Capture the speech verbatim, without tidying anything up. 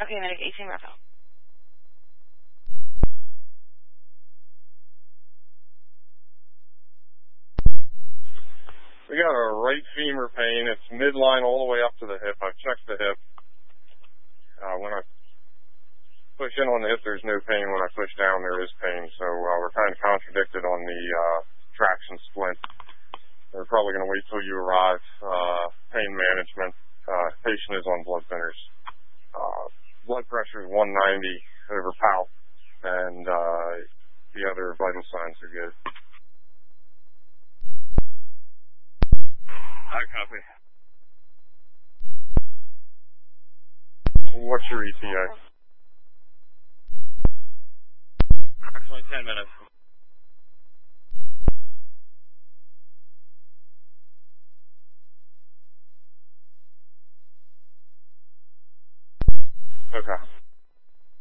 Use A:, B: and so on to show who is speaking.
A: Okay, medic eighteen Bravo.
B: We got a right femur pain. It's midline all the way up to the hip. I've checked the hip. Uh, when I push in on the hip, there's no pain. When I push down, there is pain. So uh, we're kind of contradicted on the uh, traction splint. We're probably going to wait till you arrive. Uh, pain management. Uh, patient is on blood thinners. Uh, blood pressure is one ninety over P A L, and uh, the other vital signs are good. I copy. What's your E T A?
C: Approximately ten minutes.
B: Okay.